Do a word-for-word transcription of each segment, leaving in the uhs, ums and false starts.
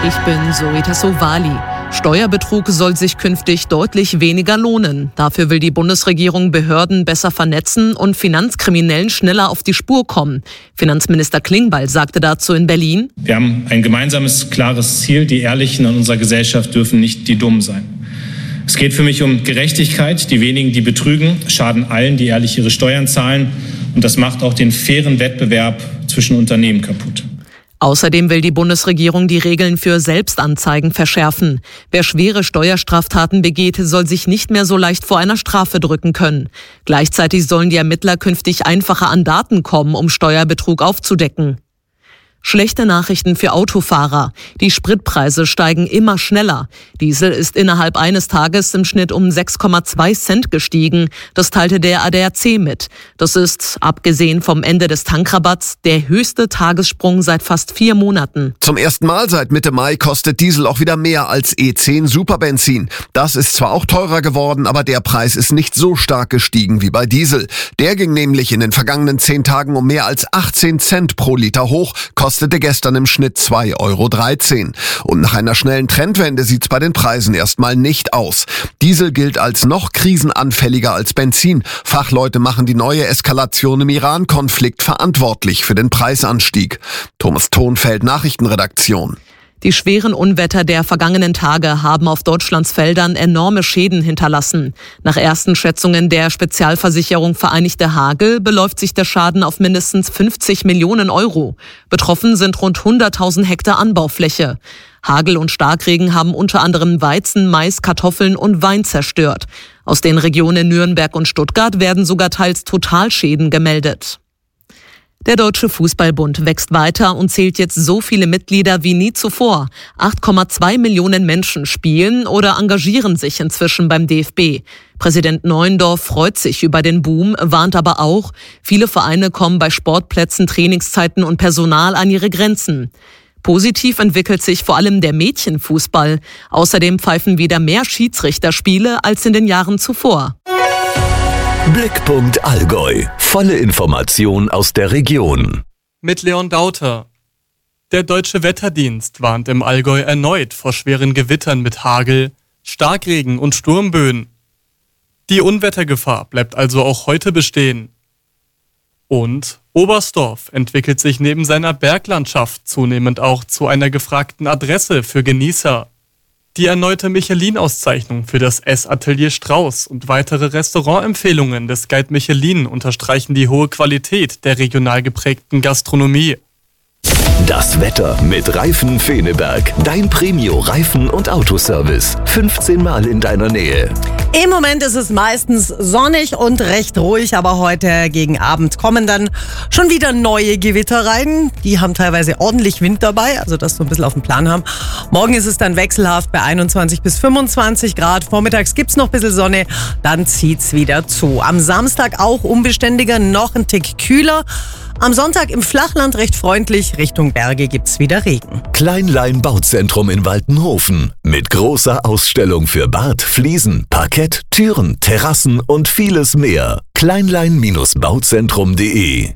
Ich bin Zoe Tassovali. Steuerbetrug soll sich künftig deutlich weniger lohnen. Dafür will die Bundesregierung Behörden besser vernetzen und Finanzkriminellen schneller auf die Spur kommen. Finanzminister Klingbeil sagte dazu in Berlin: Wir haben ein gemeinsames, klares Ziel. Die Ehrlichen in unserer Gesellschaft dürfen nicht die Dummen sein. Es geht für mich um Gerechtigkeit. Die wenigen, die betrügen, schaden allen, die ehrlich ihre Steuern zahlen. Und das macht auch den fairen Wettbewerb zwischen Unternehmen kaputt. Außerdem will die Bundesregierung die Regeln für Selbstanzeigen verschärfen. Wer schwere Steuerstraftaten begeht, soll sich nicht mehr so leicht vor einer Strafe drücken können. Gleichzeitig sollen die Ermittler künftig einfacher an Daten kommen, um Steuerbetrug aufzudecken. Schlechte Nachrichten für Autofahrer. Die Spritpreise steigen immer schneller. Diesel ist innerhalb eines Tages im Schnitt um sechs Komma zwei Cent gestiegen. Das teilte der A D A C mit. Das ist, abgesehen vom Ende des Tankrabatts, der höchste Tagessprung seit fast vier Monaten. Zum ersten Mal seit Mitte Mai kostet Diesel auch wieder mehr als E zehn Superbenzin. Das ist zwar auch teurer geworden, aber der Preis ist nicht so stark gestiegen wie bei Diesel. Der ging nämlich in den vergangenen zehn Tagen um mehr als achtzehn Cent pro Liter hoch, kostete gestern im Schnitt zwei Euro dreizehn. Und nach einer schnellen Trendwende sieht's bei den Preisen erstmal nicht aus. Diesel gilt als noch krisenanfälliger als Benzin. Fachleute machen die neue Eskalation im Iran-Konflikt verantwortlich für den Preisanstieg. Thomas Thonfeld, Nachrichtenredaktion. Die schweren Unwetter der vergangenen Tage haben auf Deutschlands Feldern enorme Schäden hinterlassen. Nach ersten Schätzungen der Spezialversicherung Vereinigte Hagel beläuft sich der Schaden auf mindestens fünfzig Millionen Euro. Betroffen sind rund hunderttausend Hektar Anbaufläche. Hagel und Starkregen haben unter anderem Weizen, Mais, Kartoffeln und Wein zerstört. Aus den Regionen Nürnberg und Stuttgart werden sogar teils Totalschäden gemeldet. Der Deutsche Fußballbund wächst weiter und zählt jetzt so viele Mitglieder wie nie zuvor. acht Komma zwei Millionen Menschen spielen oder engagieren sich inzwischen beim D F B. Präsident Neuendorf freut sich über den Boom, warnt aber auch, viele Vereine kommen bei Sportplätzen, Trainingszeiten und Personal an ihre Grenzen. Positiv entwickelt sich vor allem der Mädchenfußball. Außerdem pfeifen wieder mehr Schiedsrichterspiele als in den Jahren zuvor. Blickpunkt Allgäu. Volle Information aus der Region. Mit Leon Dauter. Der Deutsche Wetterdienst warnt im Allgäu erneut vor schweren Gewittern mit Hagel, Starkregen und Sturmböen. Die Unwettergefahr bleibt also auch heute bestehen. Und Oberstdorf entwickelt sich neben seiner Berglandschaft zunehmend auch zu einer gefragten Adresse für Genießer. Die erneute Michelin-Auszeichnung für das Essatelier Strauß und weitere Restaurantempfehlungen des Guide Michelin unterstreichen die hohe Qualität der regional geprägten Gastronomie. Das Wetter mit Reifen Feneberg. Dein Premio-Reifen- und Autoservice. fünfzehn Mal in deiner Nähe. Im Moment ist es meistens sonnig und recht ruhig, aber heute gegen Abend kommen dann schon wieder neue Gewitter rein. Die haben teilweise ordentlich Wind dabei, also das so ein bisschen auf dem Plan haben. Morgen ist es dann wechselhaft bei einundzwanzig bis fünfundzwanzig Grad. Vormittags gibt's noch ein bisschen Sonne, dann zieht's wieder zu. Am Samstag auch unbeständiger, noch ein Tick kühler. Am Sonntag im Flachland recht freundlich, Richtung Berge gibt's wieder Regen. Kleinlein Bauzentrum in Waltenhofen. Mit großer Ausstellung für Bad, Fliesen, Parkett, Türen, Terrassen und vieles mehr. kleinlein Bauzentrum punkt de.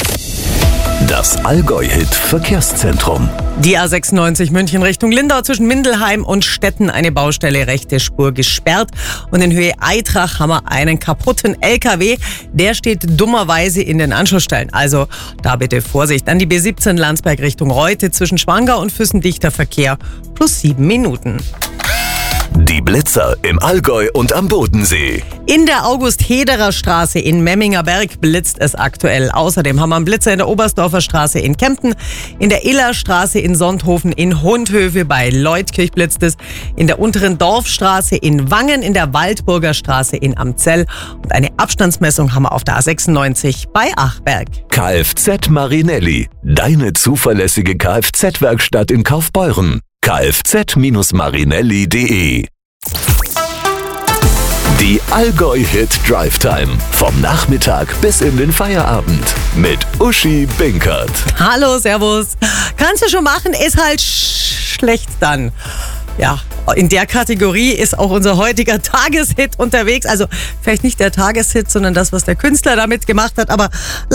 Das Allgäu-Hit-Verkehrszentrum. Die A sechsundneunzig München Richtung Lindau zwischen Mindelheim und Stetten eine Baustelle, rechte Spur gesperrt. Und in Höhe Eitrach haben wir einen kaputten L K W. Der steht dummerweise in den Anschlussstellen. Also da bitte Vorsicht. Dann die B siebzehn Landsberg Richtung Reute zwischen Schwangau und Füssen dichter Verkehr plus sieben Minuten. Die Blitzer im Allgäu und am Bodensee. In der August-Hederer Straße in Memminger Berg blitzt es aktuell. Außerdem haben wir einen Blitzer in der Oberstdorfer Straße in Kempten, in der Iller Straße in Sonthofen, in Hundhöfe bei Leutkirch blitzt es, in der unteren Dorfstraße in Wangen, in der Waldburger Straße in Amzell und eine Abstandsmessung haben wir auf der A sechsundneunzig bei Achberg. Kfz Marinelli, deine zuverlässige Kfz-Werkstatt in Kaufbeuren. kfz Marinelli punkt de. Die Allgäu-Hit Drive Time. Vom Nachmittag bis in den Feierabend. Mit Uschi Binkert. Hallo, servus. Kannst du schon machen, ist halt sch- schlecht dann. Ja, in der Kategorie ist auch unser heutiger Tageshit unterwegs. Also vielleicht nicht der Tageshit, sondern das, was der Künstler damit gemacht hat. Aber